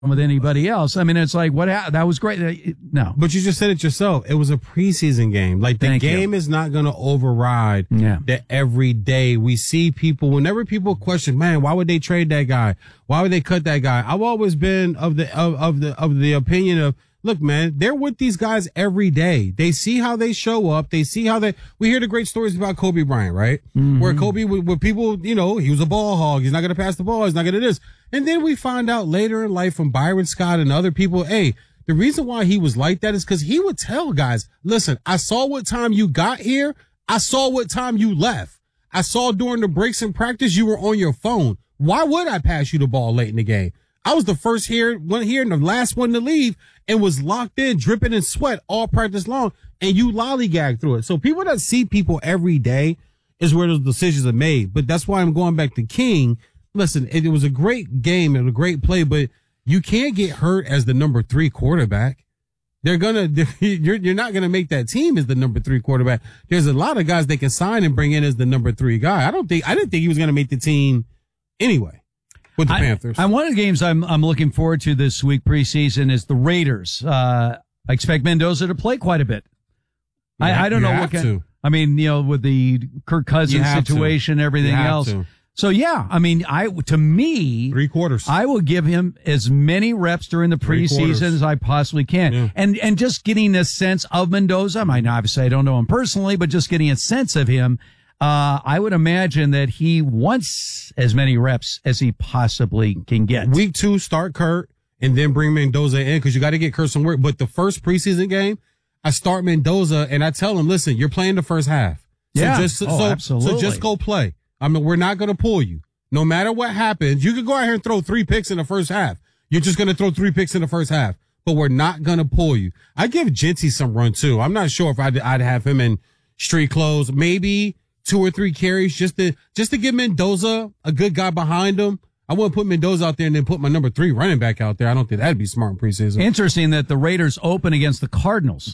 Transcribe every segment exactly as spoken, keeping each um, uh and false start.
with anybody else. I mean, it's like, what, that was great. No. But you just said it yourself. It was a preseason game. Like, the Thank game you. is not going to override Yeah. that every day. We see people, whenever people question, man, why would they trade that guy? Why would they cut that guy? I've always been of the, of, of the, of the opinion of, look, man, they're with these guys every day. They see how they show up. They see how they, we hear the great stories about Kobe Bryant, right? Mm-hmm. Where Kobe, where people, you know, he was a ball hog. He's not going to pass the ball. He's not going to this. And then we find out later in life from Byron Scott and other people, hey, the reason why he was like that is because he would tell guys, listen, I saw what time you got here. I saw what time you left. I saw during the breaks in practice, you were on your phone. Why would I pass you the ball late in the game? I was the first here, one here and the last one to leave and was locked in, dripping in sweat all practice long, and you lollygag through it. So people that see people every day is where those decisions are made. But that's why I'm going back to King. Listen, it, it was a great game and a great play, but you can't get hurt as the number three quarterback. They're gonna, you're, you're not gonna make that team as the number three quarterback. There's a lot of guys they can sign and bring in as the number three guy. I don't think, I didn't think he was gonna make the team anyway with the I, Panthers. I, one of the games I'm, I'm looking forward to this week preseason is the Raiders. Uh, I expect Mendoza to play quite a bit. You I, have, I don't you know have what kind, to. I mean, you know, with the Kirk Cousins situation, to. everything else. To. So yeah, I mean, I, to me, three quarters, I will give him as many reps during the preseason as I possibly can. Yeah. And, and just getting a sense of Mendoza. I mean, obviously I don't know him personally, but just getting a sense of him. Uh, I would imagine that he wants as many reps as he possibly can get. Week two, start Kurt and then bring Mendoza in because you got to get Kurt some work. But the first preseason game, I start Mendoza and I tell him, listen, you're playing the first half. So Yeah. just, Oh, so, absolutely. so just go play. I mean, we're not going to pull you. No matter what happens, you could go out here and throw three picks in the first half. You're just going to throw three picks in the first half, but we're not going to pull you. I give Jinty some run too. I'm not sure if I'd, I'd have him in street clothes, maybe two or three carries just to, just to give Mendoza a good guy behind him. I wouldn't put Mendoza out there and then put my number three running back out there. I don't think that'd be smart in preseason. Interesting that the Raiders open against the Cardinals.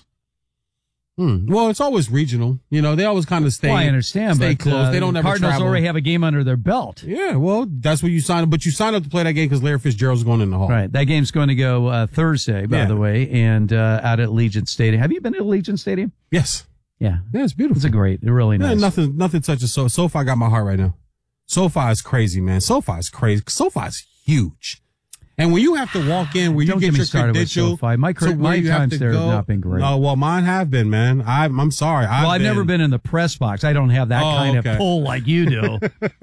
Hmm. Well, it's always regional. You know, they always kind of stay. Well, I understand, stay but close. uh, They don't the ever Cardinals travel. already have a game under their belt. Yeah, well, that's what you sign up. But you sign up to play that game because Larry Fitzgerald's going in the hall. Right. That game's going to go uh, Thursday, by Yeah. the way, and uh, out at Allegiant Stadium. Have you been to Allegiant Stadium? Yes. Yeah. Yeah, it's beautiful. It's a great, really Yeah, nice. nothing, nothing touches so. SoFi got my heart right now. SoFi is crazy, man. SoFi is crazy. SoFi is huge. And when you have to walk in, where you Don't get get me your started with credential, SoFi. My cre- to where my you have times to there have go- not been great. No, well, mine have been, man. I'm, I'm sorry. I've well, I've been, never been in the press box. I don't have that Oh, kind okay. of pull like you do.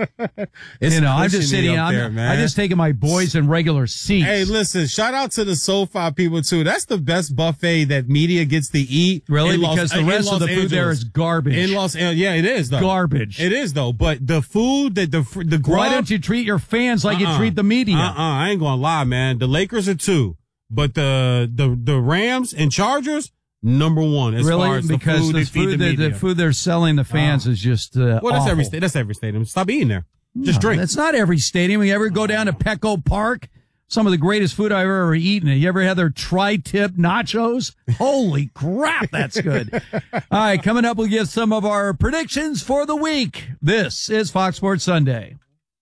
It's you know, I'm pushing just me sitting. up I'm, there, man. I just taking my boys in regular seats. Hey, listen, shout out to the SoFi people too. That's the best buffet that media gets to eat. Really? in Los- Because the in rest of Los the food there Angeles. is garbage. In Los Angeles, yeah, it is though. Garbage. It is though. But the food that the the grub, Why don't you treat your fans like Uh-uh. you treat the media? Uh-uh, I ain't gonna lie, man. The Lakers are two, but the the the Rams and Chargers number one as Really? far as Because the food the they feed food, the that- media. the food they're selling the fans Oh. is just uh, well, that's every awful. sta- that's every stadium. Stop eating there. Just No, drink. That's not every stadium. You ever go down to Petco Park? Some of the greatest food I've ever eaten. You ever had their tri-tip nachos? Holy crap, that's good. All right, coming up, we'll get some of our predictions for the week. This is Fox Sports Sunday.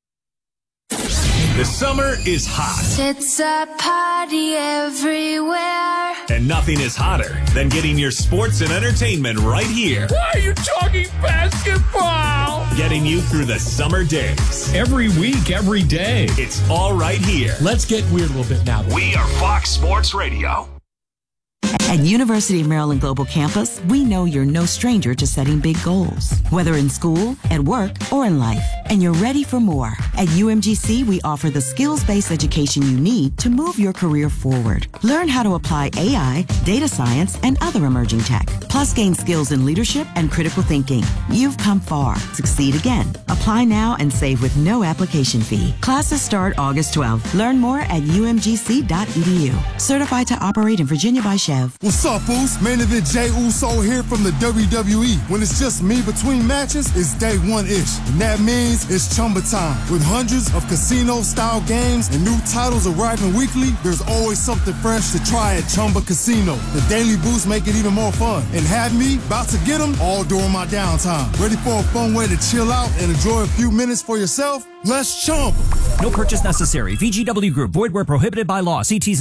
The summer is hot, It's a party everywhere. and nothing is hotter than getting your sports and entertainment right here. Why are you talking basketball? Getting you through the summer days. Every week, every day. It's all right here. Let's get weird a little bit now. We are Fox Sports Radio. At University of Maryland Global Campus, we know you're no stranger to setting big goals, whether in school, at work, or in life, and you're ready for more. At U M G C, we offer the skills-based education you need to move your career forward. Learn how to apply A I, data science, and other emerging tech, plus gain skills in leadership and critical thinking. You've come far. Succeed again. Apply now and save with no application fee. Classes start August twelfth. Learn more at U M G C dot E D U. Certified to operate in Virginia by Chev. What's up, fools? Main event Jey Uso here from the W W E. When it's just me between matches, it's day one-ish. And that means it's Chumba time. With hundreds of casino-style games and new titles arriving weekly, there's always something fresh to try at Chumba Casino. The daily boosts make it even more fun. And have me about to get them all during my downtime. Ready for a fun way to chill out and enjoy enjoy a few minutes for yourself? Let's Chumba. No purchase necessary. V G W Group. Void where prohibited by law. See T's